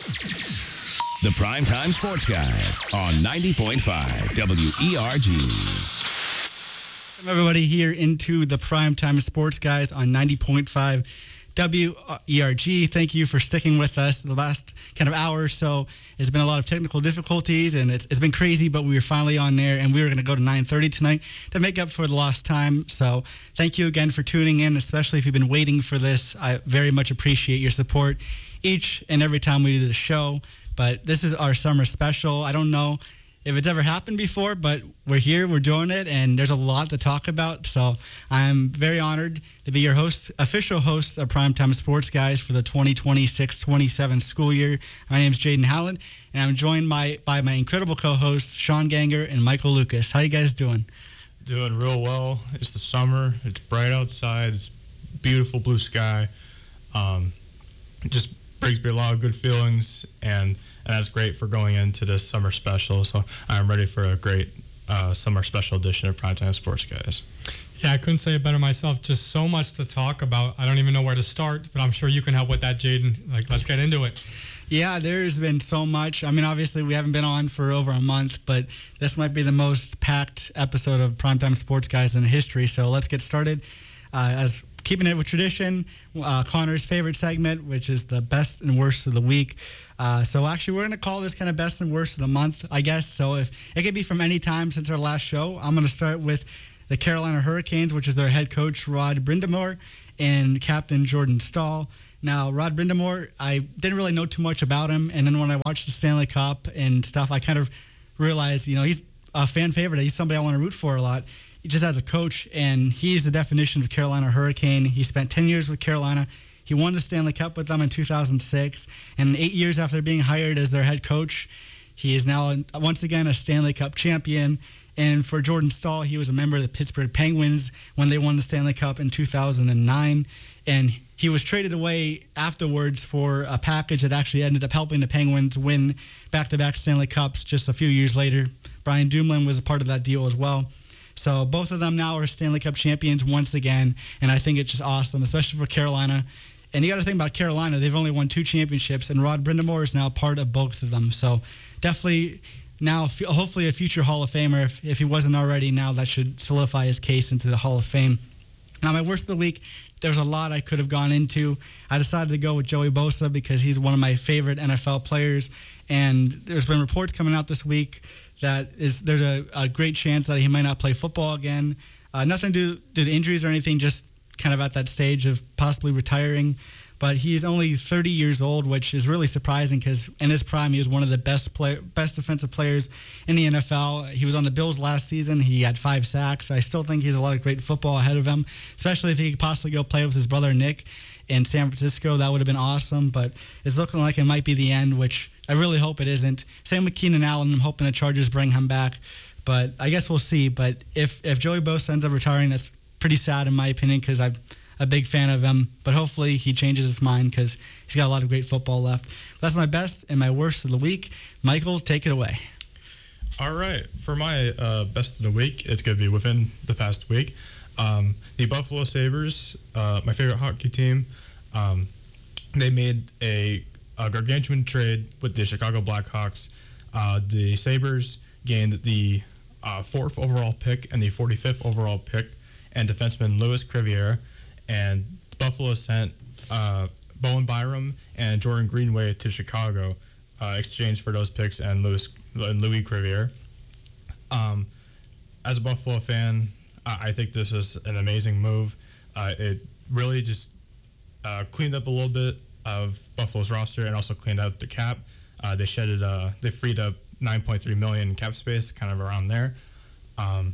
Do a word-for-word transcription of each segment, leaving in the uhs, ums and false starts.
The Primetime Sports Guys on ninety point five W E R G. Welcome everybody here into the Primetime Sports Guys on ninety point five W E R G. Thank you for sticking with us the last kind of hour or so. It's been a lot of technical difficulties and it's, it's been crazy, but we were finally on there and we were going to go to nine thirty tonight to make up for the lost time. So thank you again for tuning in, especially if you've been waiting for this. I very much appreciate your support each and every time we do the show. But this is our summer special. I don't know if it's ever happened before, but we're here, we're doing it, and there's a lot to talk about. So I'm very honored to be your host, official host of Primetime Sports Guys for the twenty twenty-six twenty-seven school year. My name is Jaden Howland, and I'm joined by, by my incredible co-hosts, Sean Ganger and Michael Lucas. How you guys doing? Doing real well. It's the summer. It's bright outside. It's beautiful blue sky. Um, it just brings me a lot of good feelings, and And that's great for going into this summer special. So I'm ready for a great uh, summer special edition of Primetime Sports Guys. Yeah, I couldn't say it better myself. Just so much to talk about. I don't even know where to start, but I'm sure you can help with that, Jaden. Like, let's get into it. Yeah, there's been so much. I mean, obviously, we haven't been on for over a month, but this might be the most packed episode of Primetime Sports Guys in history. So let's get started. Uh, as keeping it with tradition, uh, Connor's favorite segment, which is the best and worst of the week. Uh, so actually, we're going to call this kind of best and worst of the month, I guess. So if it could be from any time since our last show, I'm going to start with the Carolina Hurricanes, which is their head coach, Rod Brind'Amour, and captain Jordan Staal. Now, Rod Brind'Amour, I didn't really know too much about him. And then when I watched the Stanley Cup and stuff, I kind of realized, you know, he's a fan favorite. He's somebody I want to root for a lot. Just as a coach, and he's the definition of Carolina Hurricane. He spent ten years with Carolina. He won the Stanley Cup with them in two thousand six, and eight years after being hired as their head coach, he is now once again a Stanley Cup champion. And for Jordan Staal, he was a member of the Pittsburgh Penguins when they won the Stanley Cup in two thousand nine, and he was traded away afterwards for a package that actually ended up helping the Penguins win back-to-back Stanley Cups just a few years later. Brian Dumoulin was a part of that deal as well. So both of them now are Stanley Cup champions once again, and I think it's just awesome, especially for Carolina. And you got to think about Carolina. They've only won two championships, and Rod Brind'Amour is now part of both of them. So definitely now, hopefully a future Hall of Famer. If, if he wasn't already, now that should solidify his case into the Hall of Fame. Now, my worst of the week, there's a lot I could have gone into. I decided to go with Joey Bosa because he's one of my favorite N F L players, and there's been reports coming out this week that is there's a, a great chance that he might not play football again. Uh, nothing to do due to injuries or anything, just kind of at that stage of possibly retiring. But he's only thirty years old, which is really surprising because in his prime, he was one of the best play, best defensive players in the N F L. He was on the Bills last season. He had five sacks. I still think he has a lot of great football ahead of him, especially if he could possibly go play with his brother Nick in San Francisco. That would have been awesome, but it's looking like it might be the end, which I really hope it isn't. Same with Keenan Allen. I'm hoping the Chargers bring him back, but I guess we'll see. But if, if Joey Bosa ends up retiring, that's pretty sad in my opinion because I'm a big fan of him, but hopefully he changes his mind because he's got a lot of great football left. That's my best and my worst of the week. Michael, take it away. All right. For my uh, best of the week, it's going to be within the past week. Um, the Buffalo Sabres, uh, my favorite hockey team, um, they made a, a gargantuan trade with the Chicago Blackhawks. Uh, the Sabres gained the uh, fourth overall pick and the forty-fifth overall pick, and defenseman Louis Crevier. And Buffalo sent uh, Bowen Byram and Jordan Greenway to Chicago, uh, exchanged for those picks and Louis and Louis Crevier. Um, as a Buffalo fan, I, I think this is an amazing move. Uh, it really just uh, cleaned up a little bit of Buffalo's roster and also cleaned out the cap. Uh, they shedded, uh, they freed up nine point three million cap space, kind of around there. Um,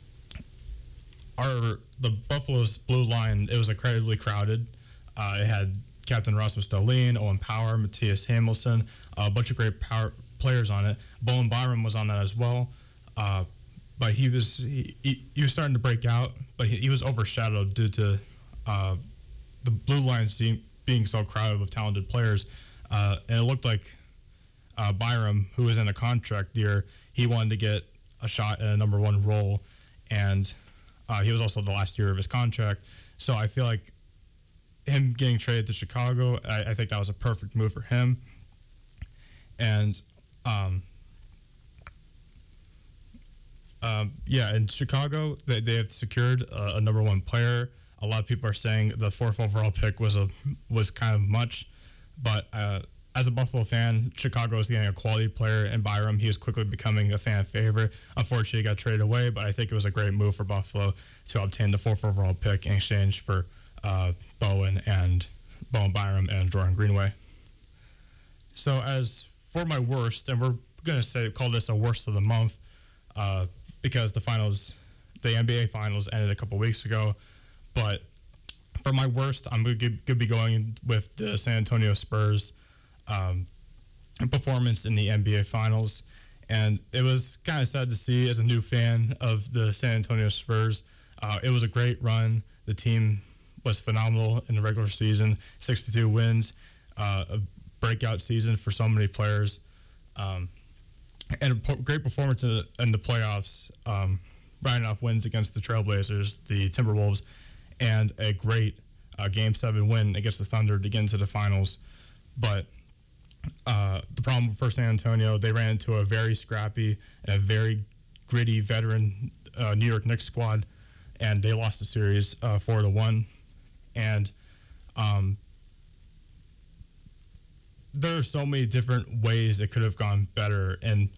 Our the Buffalo's blue line, it was incredibly crowded. Uh, it had Captain Rasmus Dahlin, Owen Power, Matthias Hamilton, a bunch of great power players on it. Bowen Byram was on that as well, uh, but he was he, he, he was starting to break out, but he, he was overshadowed due to uh, the blue line being so crowded with talented players. Uh, and it looked like uh, Byram, who was in a contract year, he wanted to get a shot at a number one role, and Uh, he was also the last year of his contract. So I feel like him getting traded to Chicago, I, I think that was a perfect move for him. and um, um, yeah, in Chicago, they, they have secured a, a number one player. A lot of people are saying the fourth overall pick was a was kind of much, but uh, as a Buffalo fan, Chicago is getting a quality player in Byram. He is quickly becoming a fan favorite. Unfortunately, he got traded away, but I think it was a great move for Buffalo to obtain the fourth overall pick in exchange for uh, Bowen and Bowen Byram and Jordan Greenway. So as for my worst, and we're gonna say call this a worst of the month, uh, because the finals, the N B A finals ended a couple weeks ago. But for my worst, I'm going to be going with the San Antonio Spurs um, performance in the N B A finals. And it was kind of sad to see as a new fan of the San Antonio Spurs. Uh, it was a great run. The team was phenomenal in the regular season, sixty-two wins, uh, a breakout season for so many players, um, and a po- great performance in the, in the playoffs, um, riding off wins against the Trailblazers, the Timberwolves, and a great uh, Game seven win against the Thunder to get into the finals. But uh, the problem for San Antonio, they ran into a very scrappy and a very gritty veteran uh, New York Knicks squad, and they lost the series uh, four to one. And um, there are so many different ways it could have gone better, and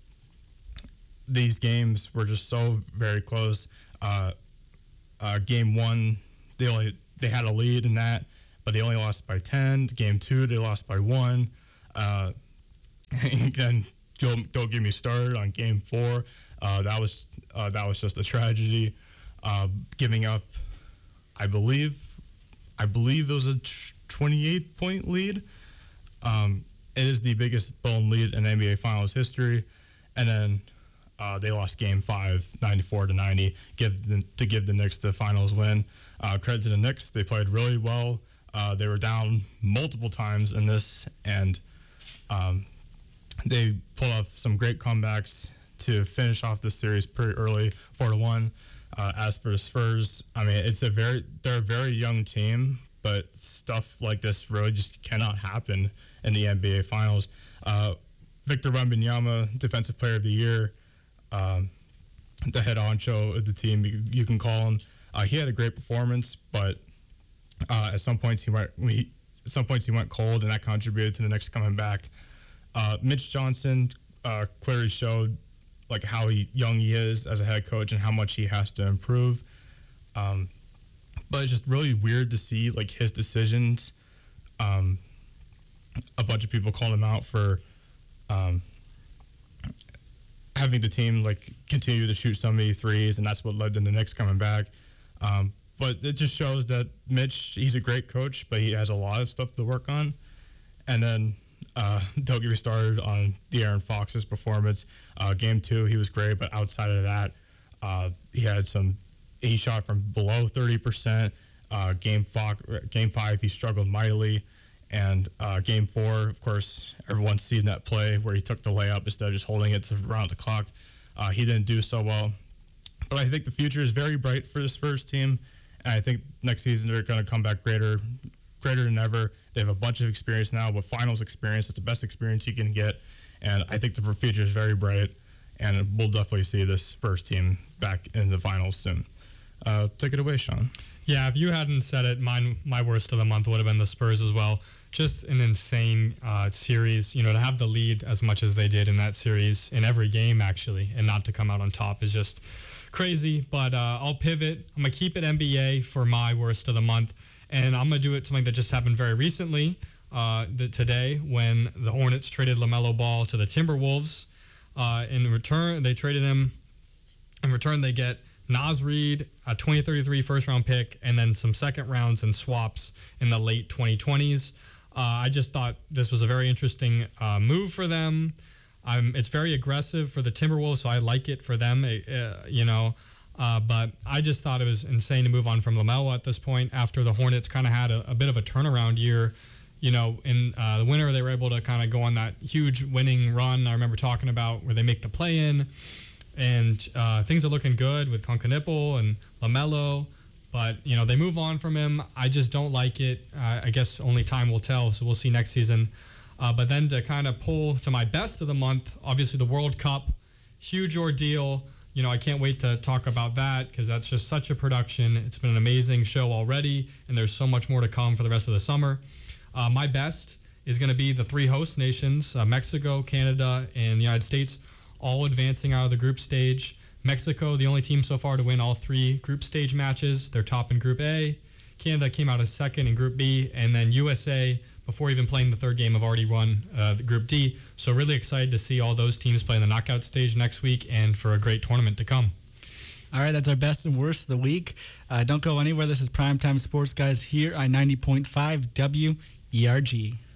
these games were just so very close. Uh, Uh, game one, they only they had a lead in that, but they only lost by ten. Game two, they lost by one. Uh, and then don't, don't get me started on game four. Uh, that was uh, that was just a tragedy. Uh, giving up, I believe, I believe it was a twenty-eight point lead. Um, it is the biggest blown lead in N B A Finals history, and then. Uh, they lost Game Five, ninety-four to ninety, give the, to give the Knicks the finals win. Uh, credit to the Knicks; they played really well. Uh, they were down multiple times in this, and um, they pulled off some great comebacks to finish off the series pretty early, four to one. Uh, as for the Spurs, I mean, it's a very they're a very young team, but stuff like this really just cannot happen in the N B A Finals. Uh, Victor Wembanyama, Defensive Player of the Year. Um, the head honcho of the team, you, you can call him. Uh, he had a great performance, but uh, at some points he went he, at some points he went cold, and that contributed to the Knicks coming back. Uh, Mitch Johnson uh, clearly showed like how he, young he is as a head coach and how much he has to improve. Um, but it's just really weird to see like his decisions. Um, a bunch of people called him out for. Um, having the team like continue to shoot so many threes, and that's what led to the Knicks coming back. Um, but it just shows that Mitch, he's a great coach, but he has a lot of stuff to work on. And then uh, don't get me started on De'Aaron Fox's performance. Uh, game two, he was great, but outside of that, uh, he had some. He shot from below thirty percent. Uh, game five, game five, he struggled mightily. And uh, game four, of course, everyone's seen that play where he took the layup instead of just holding it to around the clock. Uh, he didn't do so well. But I think the future is very bright for this Spurs team. And I think next season they're going to come back greater greater than ever. They have a bunch of experience now with finals experience. It's the best experience you can get. And I think the future is very bright. And we'll definitely see this Spurs team back in the finals soon. Uh, take it away, Sean. Yeah, if you hadn't said it, mine, my worst of the month would have been the Spurs as well. Just an insane uh, series, you know, to have the lead as much as they did in that series, in every game actually, and not to come out on top is just crazy. But uh, I'll pivot. I'm going to keep it N B A for my worst of the month, and I'm going to do it something that just happened very recently, uh, the, today, when the Hornets traded LaMelo Ball to the Timberwolves. Uh, in return, they traded him. In return, they get Naz Reid, a twenty thirty-three first-round pick, and then some second rounds and swaps in the late twenty twenties. Uh, I just thought this was a very interesting uh, move for them. Um, it's very aggressive for the Timberwolves, so I like it for them, uh, you know. Uh, but I just thought it was insane to move on from LaMelo at this point after the Hornets kind of had a, a bit of a turnaround year. You know, in uh, the winter, they were able to kind of go on that huge winning run I remember talking about where they make the play-in. And uh, things are looking good with Concanipple and LaMelo. But, you know, they move on from him. I just don't like it. Uh, I guess only time will tell, so we'll see next season. Uh, but then to kind of pull to my best of the month, obviously the World Cup, huge ordeal. You know, I can't wait to talk about that because that's just such a production. It's been an amazing show already, and there's so much more to come for the rest of the summer. Uh, my best is going to be the three host nations, uh, Mexico, Canada, and the United States, all advancing out of the group stage. Mexico, the only team so far to win all three group stage matches. They're top in Group A. Canada came out as second in Group B. And then U S A, before even playing the third game, have already won uh, the Group D. So really excited to see all those teams play in the knockout stage next week and for a great tournament to come. All right, that's our best and worst of the week. Uh, don't go anywhere. This is Primetime Sports Guys here on ninety point five W E R G.